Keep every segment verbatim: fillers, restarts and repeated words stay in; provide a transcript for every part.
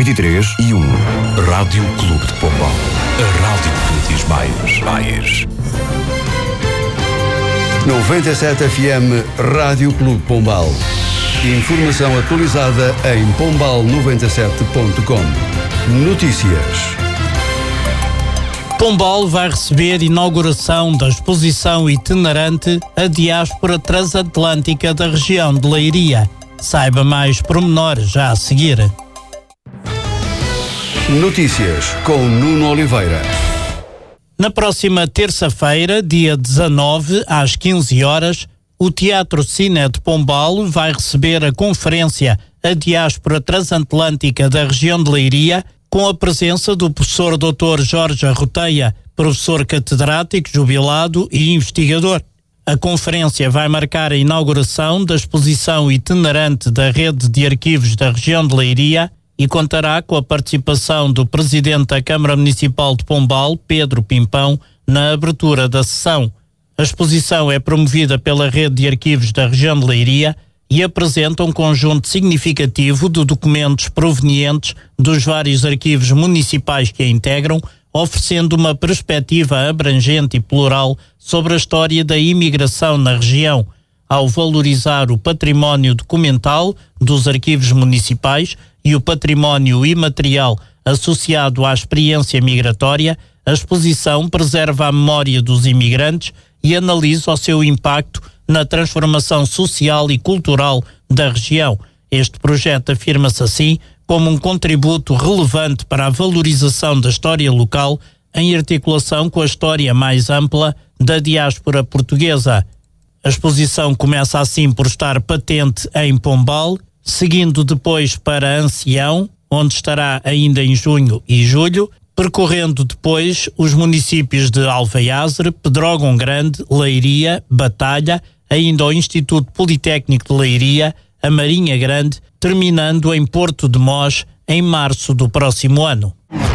vinte e três e um. Rádio Clube de Pombal. A rádio que diz mais. mais. noventa e sete F M Rádio Clube Pombal. Informação atualizada em pombal noventa e sete ponto com. Notícias. Pombal vai receber inauguração da exposição itinerante A Diáspora Transatlântica da região de Leiria. Saiba mais pormenores já a seguir. Notícias com Nuno Oliveira. Na próxima terça-feira, dia dezanove, às quinze horas, o Teatro Cine de Pombal vai receber a conferência A Diáspora Transatlântica da região de Leiria, com a presença do professor doutor Jorge Arroteia, professor catedrático, jubilado e investigador. A conferência vai marcar a inauguração da exposição itinerante da Rede de Arquivos da região de Leiria e contará com a participação do presidente da Câmara Municipal de Pombal, Pedro Pimpão, na abertura da sessão. A exposição é promovida pela Rede de Arquivos da região de Leiria e apresenta um conjunto significativo de documentos provenientes dos vários arquivos municipais que a integram, oferecendo uma perspectiva abrangente e plural sobre a história da imigração na região, ao valorizar o património documental dos arquivos municipais e o património imaterial associado à experiência migratória. A exposição preserva a memória dos imigrantes e analisa o seu impacto na transformação social e cultural da região. Este projeto afirma-se assim como um contributo relevante para a valorização da história local em articulação com a história mais ampla da diáspora portuguesa. A exposição começa assim por estar patente em Pombal, seguindo depois para Ancião, onde estará ainda em junho e julho, percorrendo depois os municípios de Alveiazre, Pedrógão Grande, Leiria, Batalha, ainda ao Instituto Politécnico de Leiria, a Marinha Grande, terminando em Porto de Mós em março do próximo ano.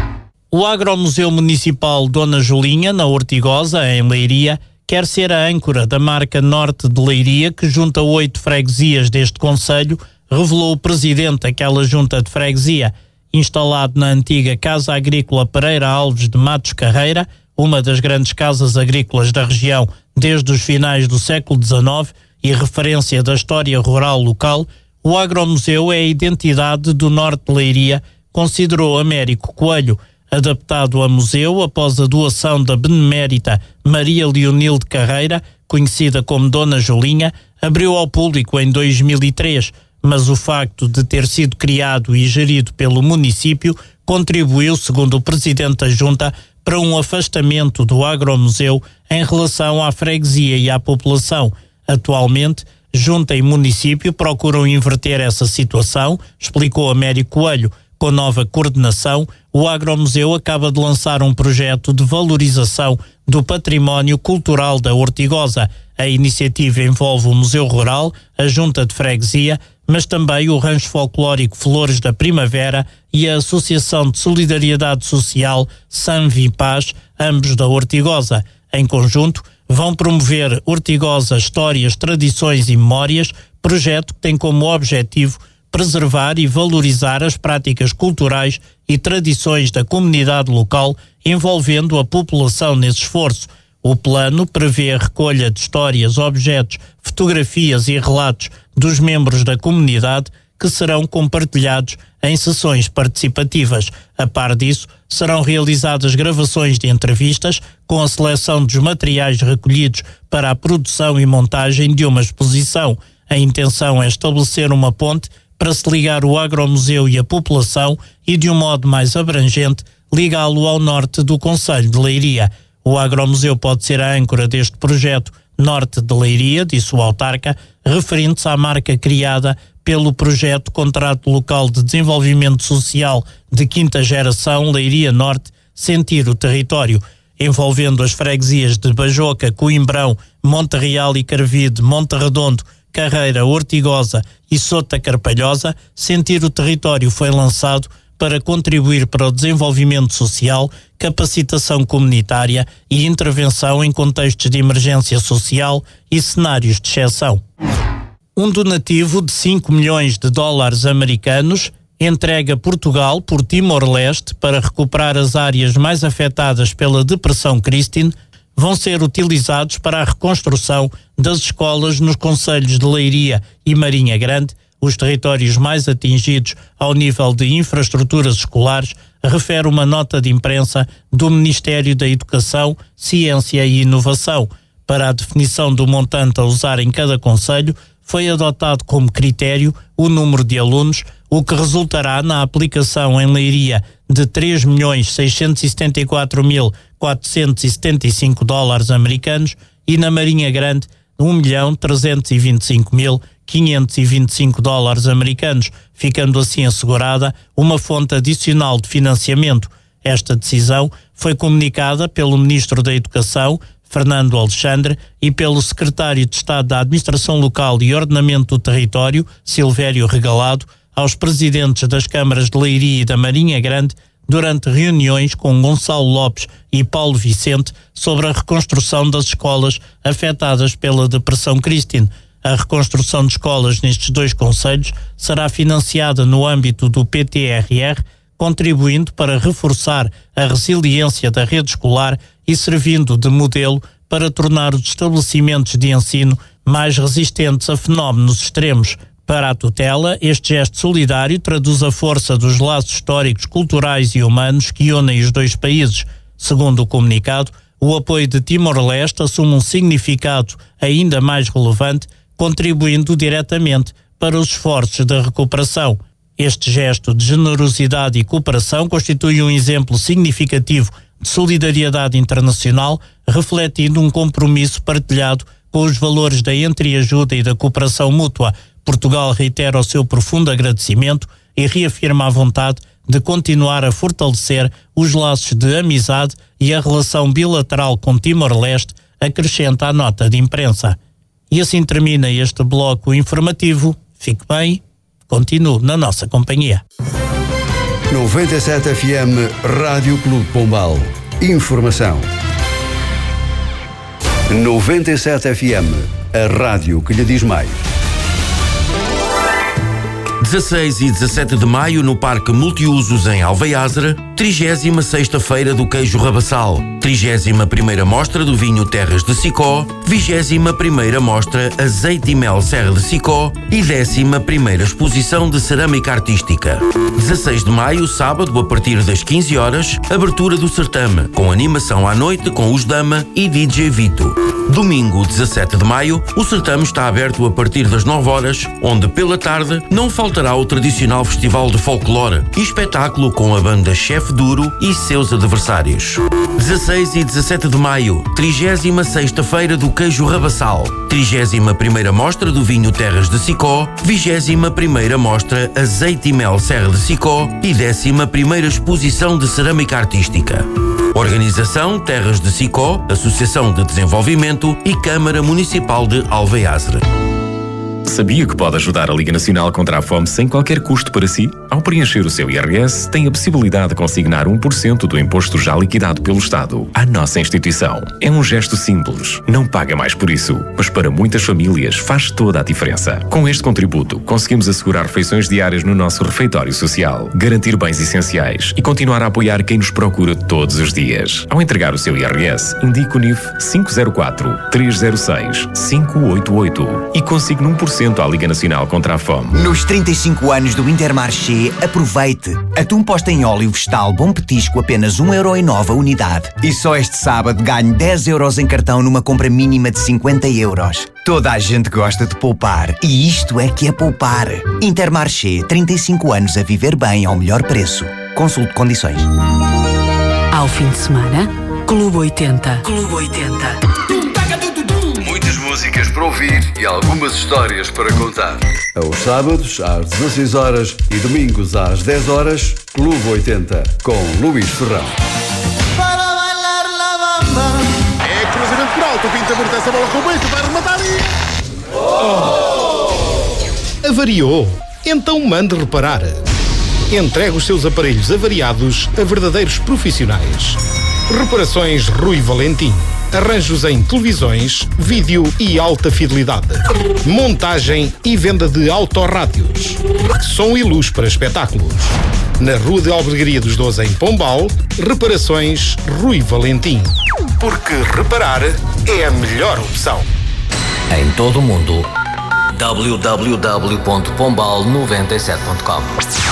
O Agromuseu Municipal Dona Julinha, na Ortigosa, em Leiria, quer ser a âncora da marca Norte de Leiria, que junta oito freguesias deste concelho, revelou o presidente daquela junta de freguesia. Instalado na antiga Casa Agrícola Pereira Alves de Matos Carreira, uma das grandes casas agrícolas da região desde os finais do século dezenove e referência da história rural local, o Agromuseu é a identidade do Norte de Leiria, considerou Américo Coelho. Adaptado a museu após a doação da benemérita Maria Leonilde Carreira, conhecida como Dona Julinha, abriu ao público em dois mil e três, mas o facto de ter sido criado e gerido pelo município contribuiu, segundo o presidente da junta, para um afastamento do Agromuseu em relação à freguesia e à população. Atualmente, junta e município procuram inverter essa situação, explicou Américo Coelho. Com nova coordenação, o Agromuseu acaba de lançar um projeto de valorização do património cultural da Ortigosa. A iniciativa envolve o Museu Rural, a Junta de Freguesia, mas também o Rancho Folclórico Flores da Primavera e a Associação de Solidariedade Social Sanvi Paz, ambos da Ortigosa. Em conjunto, vão promover Ortigosa Histórias, Tradições e Memórias, projeto que tem como objetivo preservar e valorizar as práticas culturais e tradições da comunidade local, envolvendo a população nesse esforço. O plano prevê a recolha de histórias, objetos, fotografias e relatos dos membros da comunidade que serão compartilhados em sessões participativas. A par disso, serão realizadas gravações de entrevistas com a seleção dos materiais recolhidos para a produção e montagem de uma exposição. A intenção é estabelecer uma ponte para se ligar o Agromuseu e a população e, de um modo mais abrangente, ligá-lo ao norte do concelho de Leiria. O Agromuseu pode ser a âncora deste projeto Norte de Leiria, disse o autarca, referindo-se à marca criada pelo projeto Contrato Local de Desenvolvimento Social de Quinta Geração Leiria Norte, Sentir o Território, envolvendo as freguesias de Bajoca, Coimbrão, Monte Real e Carvide, Monte Redondo, Carreira, Ortigosa e Sota Carpalhosa. Sentir o Território foi lançado para contribuir para o desenvolvimento social, capacitação comunitária e intervenção em contextos de emergência social e cenários de exceção. Um donativo de cinco milhões de dólares americanos entregue a Portugal por Timor-Leste para recuperar as áreas mais afetadas pela Depressão Christine, vão ser utilizados para a reconstrução das escolas nos concelhos de Leiria e Marinha Grande, os territórios mais atingidos ao nível de infraestruturas escolares, refere uma nota de imprensa do Ministério da Educação, Ciência e Inovação. Para a definição do montante a usar em cada concelho, foi adotado como critério o número de alunos, o que resultará na aplicação em Leiria de três milhões seiscentos e setenta e quatro mil quatrocentos e setenta e cinco dólares americanos e na Marinha Grande um milhão trezentos e vinte e cinco mil quinhentos e vinte e cinco dólares americanos, ficando assim assegurada uma fonte adicional de financiamento. Esta decisão foi comunicada pelo Ministro da Educação, Fernando Alexandre, e pelo Secretário de Estado da Administração Local e Ordenamento do Território, Silvério Regalado, aos presidentes das câmaras de Leiria e da Marinha Grande durante reuniões com Gonçalo Lopes e Paulo Vicente sobre a reconstrução das escolas afetadas pela Depressão Christine. A reconstrução de escolas nestes dois concelhos será financiada no âmbito do P T R R, contribuindo para reforçar a resiliência da rede escolar e servindo de modelo para tornar os estabelecimentos de ensino mais resistentes a fenómenos extremos. Para a tutela, este gesto solidário traduz a força dos laços históricos, culturais e humanos que unem os dois países. Segundo o comunicado, o apoio de Timor-Leste assume um significado ainda mais relevante, contribuindo diretamente para os esforços de recuperação. Este gesto de generosidade e cooperação constitui um exemplo significativo de solidariedade internacional, refletindo um compromisso partilhado com os valores da entreajuda e da cooperação mútua. Portugal reitera o seu profundo agradecimento e reafirma a vontade de continuar a fortalecer os laços de amizade e a relação bilateral com Timor-Leste, acrescenta a nota de imprensa. E assim termina este bloco informativo. Fique bem, continue na nossa companhia. noventa e sete F M Rádio Clube Pombal. Informação. noventa e sete F M, a rádio que lhe diz mais. dezasseis e dezassete de maio no Parque Multiusos em Alveiazra, trigésima sexta Feira do Queijo Rabassal, trigésima primeira Mostra do Vinho Terras de Sicó, vigésima primeira Mostra Azeite e Mel Serra de Sicó e décima primeira Exposição de Cerâmica Artística. dezasseis de maio, sábado, a partir das quinze horas, abertura do certame, com animação à noite com os Dama e D J Vito. Domingo, dezassete de maio, o certame está aberto a partir das nove horas, onde pela tarde não faltará o tradicional festival de folclore e espetáculo com a banda Chefe Duro e seus adversários. dezasseis e dezassete de maio, trigésima sexta Feira do Queijo Rabassal, trigésima primeira Mostra do Vinho Terras de Sicó, vigésima primeira Mostra Azeite e Mel Serra de Sicó e décima primeira Exposição de Cerâmica Artística. Organização Terras de Sicó, Associação de Desenvolvimento e Câmara Municipal de Alveiazre. Sabia que pode ajudar a Liga Nacional contra a Fome sem qualquer custo para si? Ao preencher o seu I R S, tem a possibilidade de consignar um por cento do imposto já liquidado pelo Estado à nossa instituição. É um gesto simples, não paga mais por isso, mas para muitas famílias faz toda a diferença. Com este contributo, conseguimos assegurar refeições diárias no nosso refeitório social, garantir bens essenciais e continuar a apoiar quem nos procura todos os dias. Ao entregar o seu I R S, indique o N I F cinco zero quatro, três zero seis, cinco oito oito e consigne um por cento à Liga Nacional contra a Fome. Nos trinta e cinco anos do Intermarché, aproveite! Atum posto em óleo vegetal Bom Petisco apenas um euro e nove a unidade. E só este sábado ganhe dez euros em cartão numa compra mínima de cinquenta euros. Toda a gente gosta de poupar e isto é que é poupar. Intermarché, trinta e cinco anos a viver bem ao melhor preço. Consulte condições. Ao fim de semana, Clube oitenta. Clube oitenta. Muitas músicas para ouvir e algumas histórias para contar. Aos sábados, às dezasseis horas e domingos às dez horas, Clube oitenta, com Luís Ferrão. Para bailar la bamba. É cruzamento por alto, o Pinto aborta essa bola com o beijo, vai rematar e... Oh! Avariou? Então mande reparar. Entregue os seus aparelhos avariados a verdadeiros profissionais. Reparações Rui Valentim. Arranjos em televisões, vídeo e alta fidelidade. Montagem e venda de autorrádios. Som e luz para espetáculos. Na Rua de Albergaria dos Doze, em Pombal, Reparações Rui Valentim. Porque reparar é a melhor opção. Em todo o mundo, w w w ponto pombal noventa e sete ponto com.